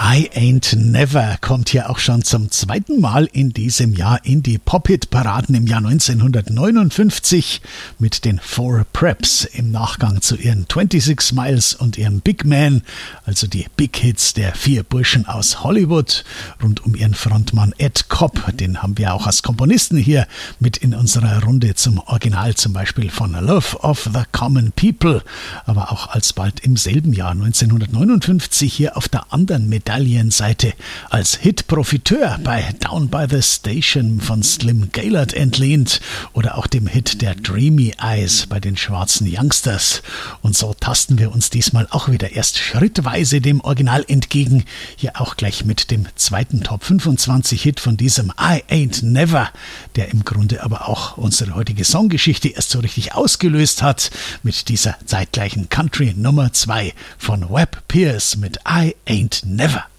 I Ain't Never kommt hier auch schon zum zweiten Mal in diesem Jahr in die Pop-Hit-Paraden im Jahr 1959 mit den Four Preps im Nachgang zu ihren 26 Miles und ihrem Big Man, also die Big Hits der 4 Burschen aus Hollywood rund um ihren Frontmann Ed Cobb. Den haben wir auch als Komponisten hier mit in unserer Runde zum Original, zum Beispiel von Love of the Common People, aber auch alsbald im selben Jahr 1959 hier auf der anderen Medaillenseite als Hit-Profiteur bei Down by the Station von Slim Gaillard entlehnt oder auch dem Hit der Dreamy Eyes bei den schwarzen Youngsters. Und so tasten wir uns diesmal auch wieder erst schrittweise dem Original entgegen, hier auch gleich mit dem zweiten Top 25 Hit von diesem I Ain't Never, der im Grunde aber auch unsere heutige Songgeschichte erst so richtig ausgelöst hat, mit dieser zeitgleichen Country Nummer 2 von Webb Pierce mit I Ain't Never.